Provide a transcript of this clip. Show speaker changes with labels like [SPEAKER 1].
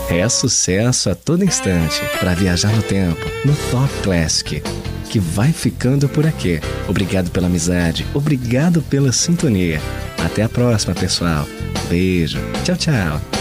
[SPEAKER 1] É sucesso a todo instante para viajar no tempo, no Top Classic, que vai ficando por aqui. Obrigado pela amizade, obrigado pela sintonia. Até a próxima, pessoal. Beijo. Tchau, tchau.